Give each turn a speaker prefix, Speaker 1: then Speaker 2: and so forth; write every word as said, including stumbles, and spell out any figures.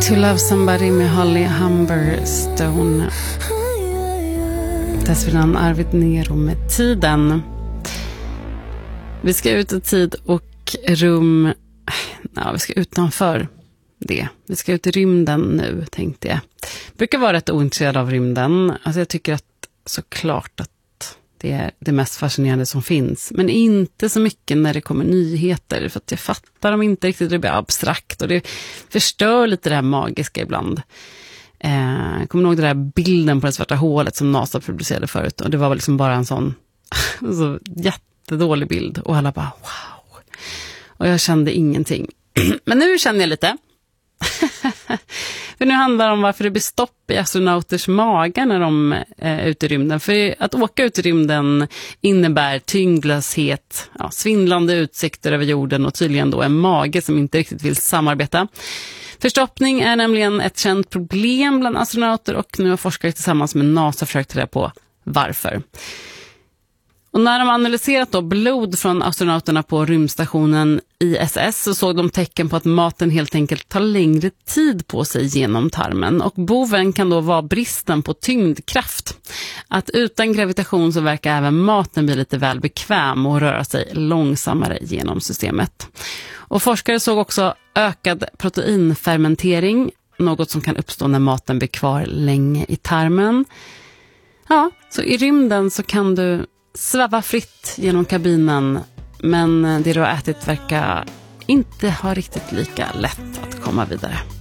Speaker 1: To Love Somebody med Holly Humberstone. Dessförinnan Arvid Nero med Tiden. Vi ska ut i tid och rum. Ja, vi ska utanför det. Vi ska ut i rymden nu, tänkte jag. Jag brukar vara rätt ointresserad av rymden. Alltså jag tycker att såklart att det är det mest fascinerande som finns. Men inte så mycket när det kommer nyheter. För att jag fattar dem inte riktigt. Det blir abstrakt. Och det förstör lite det här magiska ibland. Eh, jag kommer ihåg den där bilden på det svarta hålet som NASA publicerade förut. Och det var väl liksom bara en sån så jättedålig bild. Och alla bara wow. Och jag kände ingenting. Men nu känner jag lite. För nu handlar det om varför det blir stopp i astronauters magar när de är ute i rymden. För att åka ut i rymden innebär tyngdlöshet, ja, svindlande utsikter över jorden och tydligen då en mage som inte riktigt vill samarbeta. Förstoppning är nämligen ett känt problem bland astronauter och nu har forskare tillsammans med NASA försökt reda på varför. Och när de analyserat då blod från astronauterna på rymdstationen I S S så såg de tecken på att maten helt enkelt tar längre tid på sig genom tarmen. Och boven kan då vara bristen på tyngdkraft. Att utan gravitation så verkar även maten bli lite väl bekväm och röra sig långsammare genom systemet. Och forskare såg också ökad proteinfermentering, något som kan uppstå när maten blir kvar länge i tarmen. Ja, så i rymden så kan du sväva fritt genom kabinen, men det du har ätit verkar inte ha riktigt lika lätt att komma vidare.